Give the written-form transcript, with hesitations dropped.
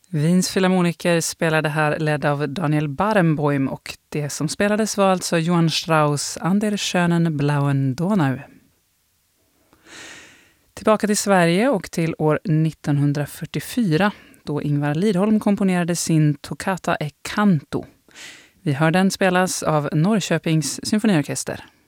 Wiens filharmoniker spelade här ledd av Daniel Barenboim och det som spelades var alltså Johann Strauss An der schönen blauen Donau. Tillbaka till Sverige och till år 1944 då Ingvar Lidholm komponerade sin Toccata e Canto. Vi hör den spelas av Norrköpings symfoniorkester.